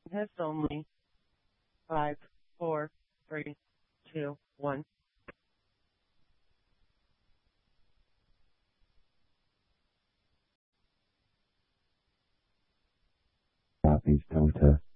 Test only. 5, 4, 3, 2, 1. Copies don't test.